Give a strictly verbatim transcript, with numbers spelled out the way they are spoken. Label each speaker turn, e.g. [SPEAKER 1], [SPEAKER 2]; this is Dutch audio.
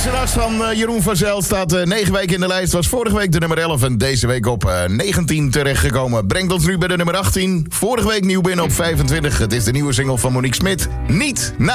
[SPEAKER 1] S'nachts van uh, Jeroen van Zijl staat uh, negen weken in de lijst. Was vorige week de nummer elf en deze week op uh, negentien terechtgekomen. Brengt ons nu bij de nummer achttien. Vorige week nieuw binnen op vijfentwintig. Het is de nieuwe single van Monique Smit. Niet na.